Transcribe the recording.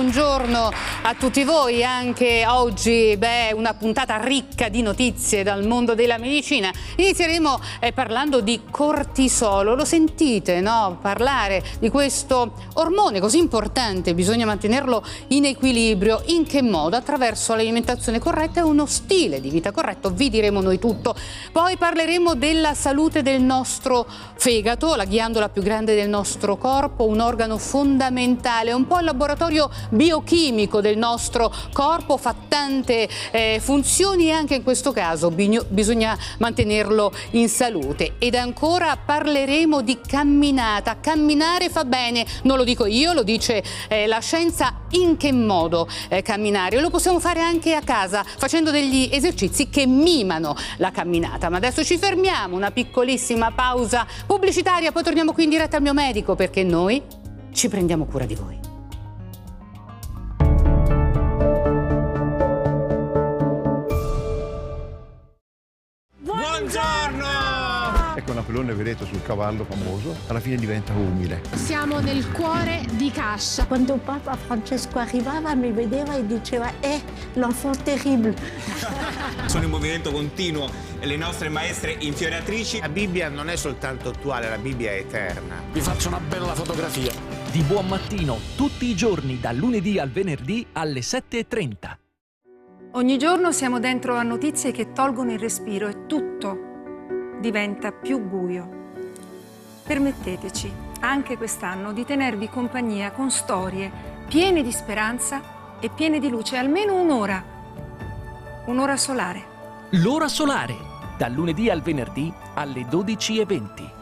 buongiorno a tutti voi. Anche oggi una puntata ricca di notizie dal mondo della medicina. Inizieremo parlando di cortisolo. Lo sentite, no? Parlare di questo ormone così importante, bisogna mantenerlo in equilibrio. In che modo? Attraverso l'alimentazione corretta e uno stile di vita corretto, vi diremo noi tutto. Poi parleremo della salute del nostro fegato, la ghiandola più grande del nostro corpo, un organo fondamentale, un po' il laboratorio biochimico del nostro corpo, fa tante funzioni e anche in questo caso bisogna mantenerlo in salute. Ed ancora parleremo di camminata. Camminare fa bene, non lo dico io, lo dice la scienza. In che modo camminare? Lo possiamo fare anche a casa facendo degli esercizi che mimano la camminata. Ma adesso ci fermiamo, una piccolissima pausa pubblicitaria, poi torniamo qui in diretta al mio medico perché noi ci prendiamo cura di voi. Buongiorno! Ecco Napoleone, vedete, sul cavallo famoso, alla fine diventa umile. Siamo nel cuore di Cascia. Quando Papa Francesco arrivava mi vedeva e diceva l'enfant terrible. Sono in movimento continuo le nostre maestre infioriatrici. La Bibbia non è soltanto attuale, la Bibbia è eterna. Vi faccio una bella fotografia. Di buon mattino, tutti i giorni, dal lunedì al venerdì alle 7:30. Ogni giorno siamo dentro a notizie che tolgono il respiro e tutto diventa più buio. Permetteteci, anche quest'anno, di tenervi compagnia con storie piene di speranza e piene di luce, almeno un'ora. Un'ora solare. L'ora solare, dal lunedì al venerdì alle 12:20.